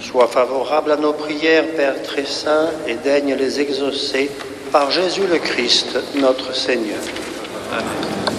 Sois favorable à nos prières, Père très saint, et daigne les exaucer par Jésus le Christ, notre Seigneur. Amen.